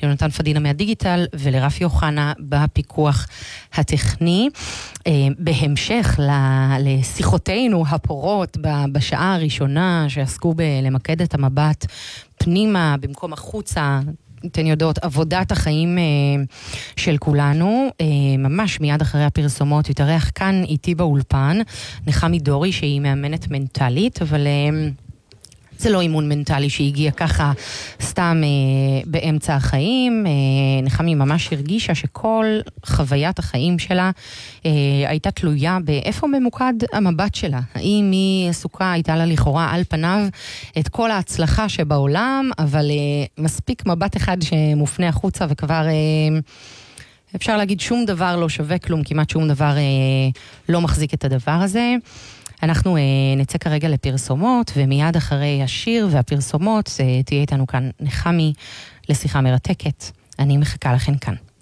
ליונתן פדינה מהדיגיטל ולרפי אוחנה בפיקוח הטכני. בהמשך לשיחותינו הפורות בשעה הראשונה שעסקו בלמקד את המבט פנימה במקום החוצה, אתן יודעות, עבודת החיים של כולנו, ממש מיד אחרי הפרסומות יתארח כאן איתי באולפן נחמי דורי שהיא מאמנת מנטלית, אבל זה לא אימון מנטלי שהגיע ככה סתם באמצע החיים. נחמי ממש הרגישה שכל חוויית החיים שלה הייתה תלויה באיפה ממוקד המבט שלה. האם היא עסוקה, הייתה לה לכאורה על פניו את כל ההצלחה שבעולם, אבל מספיק מבט אחד שמופנה החוצה וכבר אפשר להגיד שום דבר לא שווה כלום, כמעט שום דבר לא מחזיק את הדבר הזה. אנחנו נצא כרגע לפרסומות, ומיד אחרי השיר והפרסומות תהיה איתנו כאן נחמי לשיחה מרתקת. אני מחכה לכן כאן.